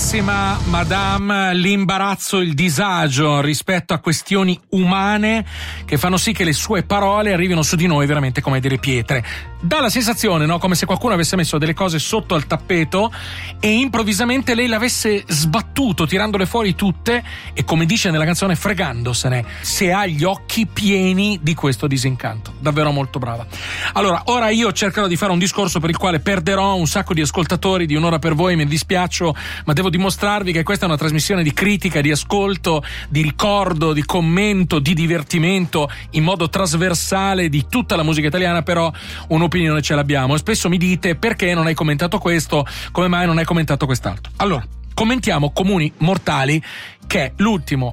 carissima Madame, l'imbarazzo, il disagio rispetto a questioni umane che fanno sì che le sue parole arrivino su di noi veramente come delle pietre. Dà la sensazione, no? Come se qualcuno avesse messo delle cose sotto al tappeto e improvvisamente lei l'avesse sbattuto, tirandole fuori tutte e, come dice nella canzone, fregandosene, se ha gli occhi pieni di questo disincanto. Davvero molto brava. Allora, ora io cercherò di fare un discorso per il quale perderò un sacco di ascoltatori di Un'ora per voi, mi dispiaccio, ma devo dimostrarvi che questa è una trasmissione di critica, di ascolto, di ricordo, di commento, di divertimento in modo trasversale di tutta la musica italiana, però un'opinione ce l'abbiamo e spesso mi dite: perché non hai commentato questo, come mai non hai commentato quest'altro? Allora, commentiamo Comuni Mortali, che è l'ultima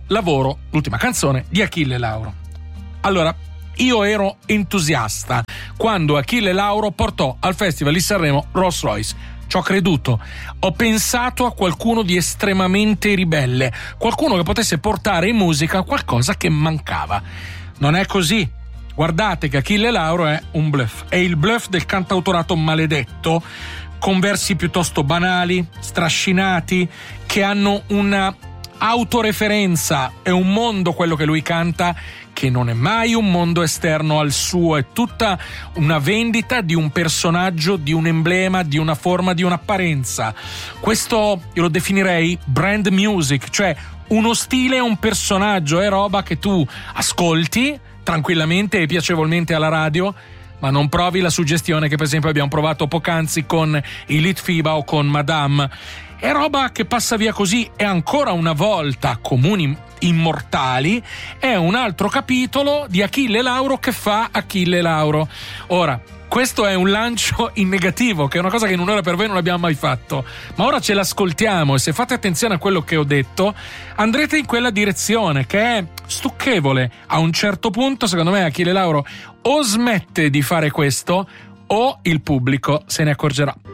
canzone di Achille Lauro. Allora, io ero entusiasta quando Achille Lauro portò al Festival di Sanremo Rolls Royce. Ci ho creduto, ho pensato a qualcuno di estremamente ribelle, qualcuno che potesse portare in musica qualcosa che mancava. Non è così. Guardate che Achille Lauro è un bluff, è il bluff del cantautorato maledetto, con versi piuttosto banali, strascinati, che hanno una autoreferenza. È un mondo, quello che lui canta, che non è mai un mondo esterno al suo, è tutta una vendita di un personaggio, di un emblema, di una forma, di un'apparenza. Questo io lo definirei brand music, cioè uno stile, un personaggio, è roba che tu ascolti tranquillamente e piacevolmente alla radio, ma non provi la suggestione che per esempio abbiamo provato poc'anzi con i Litfiba o con Madame. È roba che passa via così. E ancora una volta Comuni Immortali è un altro capitolo di Achille Lauro che fa Achille Lauro. Ora, questo è un lancio in negativo, che è una cosa che in Un'ora per voi non abbiamo mai fatto, ma ora ce l'ascoltiamo e se fate attenzione a quello che ho detto andrete in quella direzione, che è stucchevole. A un certo punto, secondo me, Achille Lauro o smette di fare questo o il pubblico se ne accorgerà.